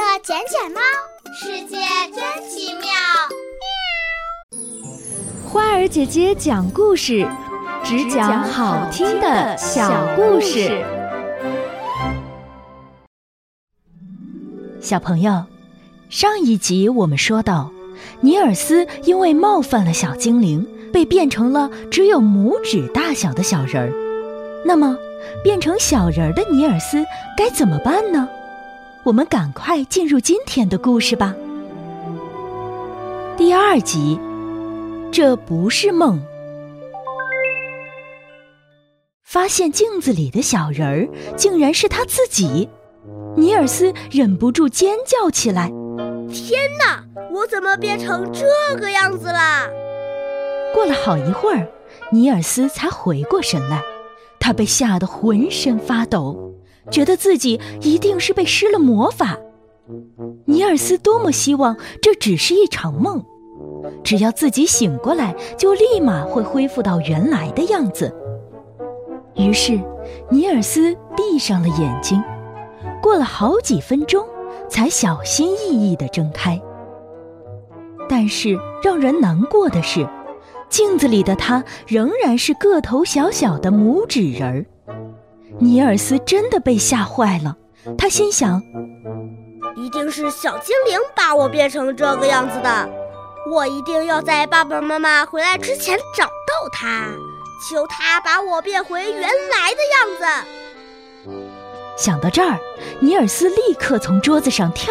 捡捡猫，世界真奇妙。 花儿姐姐讲故事，只讲好听的小故事。 小朋友，上一集我们说到，尼尔斯因为冒犯了小精灵，被变成了只有拇指大小的小人儿。那么，变成小人儿的尼尔斯该怎么办呢？我们赶快进入今天的故事吧。第2集，这不是梦。发现镜子里的小人儿竟然是他自己，尼尔斯忍不住尖叫起来。 天哪，我怎么变成这个样子啦？ 过了好一会儿，尼尔斯才回过神来，他被吓得浑身发抖，觉得自己一定是被施了魔法。尼尔斯多么希望这只是一场梦，只要自己醒过来，就立马会恢复到原来的样子。于是，尼尔斯闭上了眼睛，过了好几分钟，才小心翼翼地睁开。但是让人难过的是，镜子里的他仍然是个头小小的拇指人儿。尼尔斯真的被吓坏了，他心想， 一定是小精灵把我变成这个样子的，我一定要在爸爸妈妈回来之前找到他，求他把我变回原来的样子。 想到这儿，尼尔斯立刻从桌子上跳